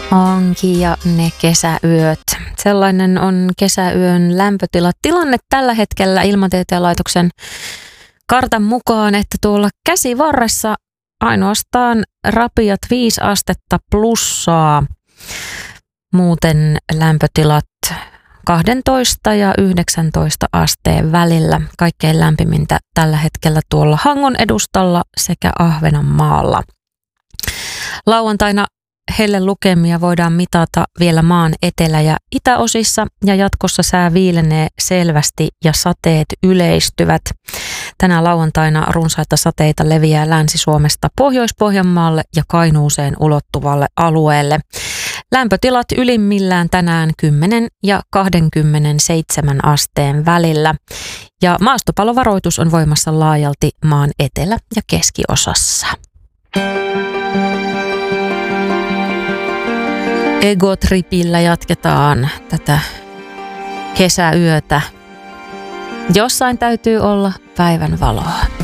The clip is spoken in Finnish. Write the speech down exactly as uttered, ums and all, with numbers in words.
Anki ja ne kesäyöt. Sellainen on kesäyön lämpötila. Tilanne tällä hetkellä Ilmatieteen laitoksen kartan mukaan, että tuolla käsivarressa ainoastaan rapiat viisi astetta plussaa. Muuten lämpötilat kaksitoista ja yhdeksäntoista asteen välillä. Kaikkein lämpimintä tällä hetkellä tuolla Hangon edustalla sekä Ahvenanmaalla. Lauantaina hellelukemia voidaan mitata vielä maan etelä- ja itäosissa ja jatkossa sää viilenee selvästi ja sateet yleistyvät. Tänä lauantaina runsaita sateita leviää Länsi-Suomesta Pohjois-Pohjanmaalle ja Kainuuseen ulottuvalle alueelle. Lämpötilat ylimmillään tänään kymmenen ja kaksikymmentäseitsemän asteen välillä. Ja maastopallovaroitus on voimassa laajalti maan etelä- ja keskiosassa. Egotripillä jatketaan tätä kesäyötä. Jossain täytyy olla päivän valoa.